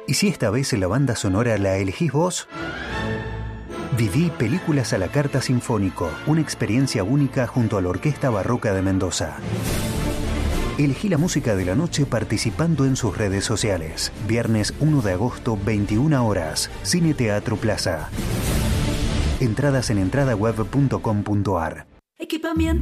¿Y si esta vez la banda sonora la elegís vos? Viví Películas a la Carta Sinfónico, una experiencia única junto a la Orquesta Barroca de Mendoza. Elegí la música de la noche participando en sus redes sociales. Viernes 1 de agosto, 21 horas. Cine Teatro Plaza. Entradas en entradaweb.com.ar. Equipamiento